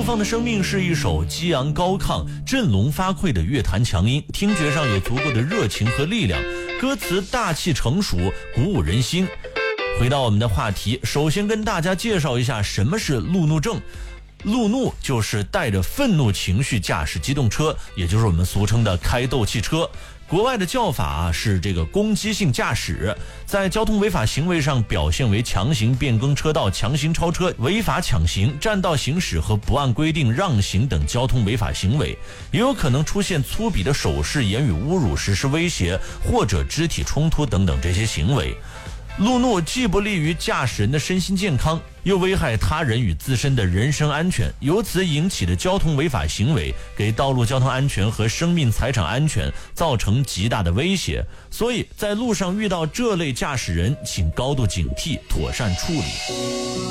放的声命是一首激昂高亢、振聋发聩的乐坛强音，听觉上有足够的热情和力量，歌词大气成熟，鼓舞人心。回到我们的话题，首先跟大家介绍一下什么是路怒症。路怒就是带着愤怒情绪驾驶机动车，也就是我们俗称的开斗汽车。国外的叫法是这个攻击性驾驶，在交通违法行为上表现为强行变更车道、强行超车、违法抢行、占道行驶和不按规定让行等交通违法行为，也有可能出现粗鄙的手势、言语侮辱、实施威胁或者肢体冲突等等这些行为。路怒既不利于驾驶人的身心健康，又危害他人与自身的人身安全，由此引起的交通违法行为给道路交通安全和生命财产安全造成极大的威胁。所以在路上遇到这类驾驶人，请高度警惕，妥善处理。